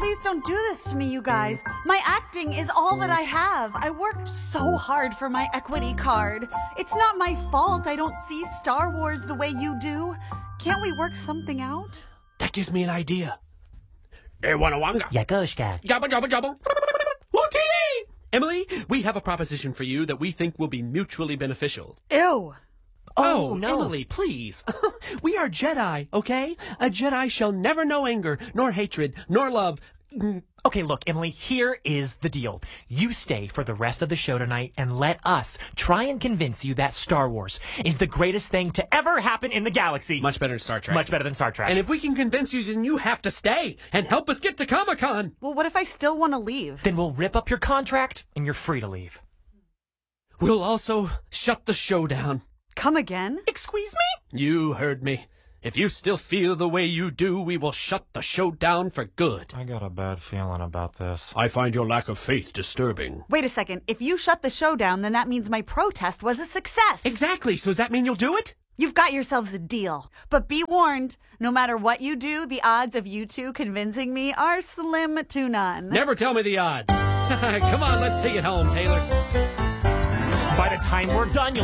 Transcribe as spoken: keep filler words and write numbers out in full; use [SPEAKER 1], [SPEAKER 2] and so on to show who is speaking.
[SPEAKER 1] please don't do this to me, you guys. My acting is all that I have. I worked so hard for my equity card. It's not my fault I don't see Star Wars the way you do. Can't we work something out?
[SPEAKER 2] That gives me an idea. Ewanawanga.
[SPEAKER 3] Yakoshka.
[SPEAKER 2] Jabba jabba jabba. Wootee! Emily, we have a proposition for you that we think will be mutually beneficial.
[SPEAKER 1] Ew.
[SPEAKER 2] Oh, no. Emily, please. We are Jedi, okay? A Jedi shall never know anger, nor hatred, nor love.
[SPEAKER 3] Okay, look, Emily, here is the deal. You stay for the rest of the show tonight and let us try and convince you that Star Wars is the greatest thing to ever happen in the galaxy.
[SPEAKER 2] Much better than Star Trek.
[SPEAKER 3] Much better than Star Trek.
[SPEAKER 2] And if we can convince you, then you have to stay and help us get to Comic-Con.
[SPEAKER 1] Well, what if I still want to leave?
[SPEAKER 3] Then we'll rip up your contract and you're free to leave.
[SPEAKER 2] We'll also shut the show down.
[SPEAKER 1] Come again?
[SPEAKER 3] Excuse me?
[SPEAKER 2] You heard me. If you still feel the way you do, we will shut the show down for good.
[SPEAKER 3] I got a bad feeling about this.
[SPEAKER 2] I find your lack of faith disturbing.
[SPEAKER 1] Wait a second. If you shut the show down, then that means my protest was a success.
[SPEAKER 2] Exactly. So does that mean you'll do it?
[SPEAKER 1] You've got yourselves a deal. But be warned, no matter what you do, the odds of you two convincing me are slim to none.
[SPEAKER 2] Never tell me the odds. Come on, let's take it home, Taylor.
[SPEAKER 3] By the time we're done, you'll